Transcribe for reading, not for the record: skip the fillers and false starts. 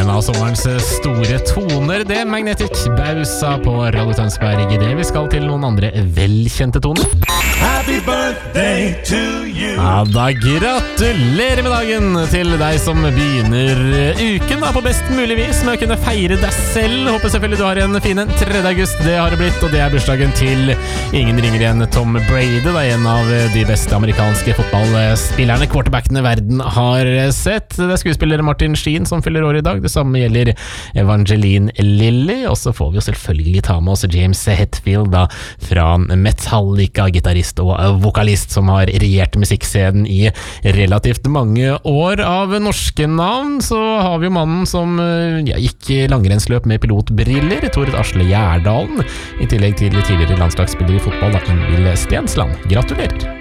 En av sommerens store toner, det Magnetic Bausa på Radio Tønsberg. I det vi skal til noen andre velkjente toner. Happy birthday to you. Ja, da gratulerer med dagen til deg som begynner uken da, på best mulig vis med å kunne feire deg selv. Håper selvfølgelig du har en fin 3. august, det har det blitt, og det er bursdagen til ingen ringer igjen Tom Brady, da, en av de beste amerikanske fotballspillerne, quarterbackene verden har sett. Det er skuespiller Martin Sheen som fyller år i dag. Det samme gjelder Evangeline Lilly, og så får vi jo selvfølgelig ta med oss James Hetfield da, fra Metallica, gitarist og vokalist som har regjert musikkscenen i relativt mange år. Av norske navn så har vi jo mannen som gikk langrennsløp med pilotbriller, Tord Asle Gjerdalen, i tillegg til tidligere landslagsspiller i fotball da, Ingvild Stensland. Gratulerer!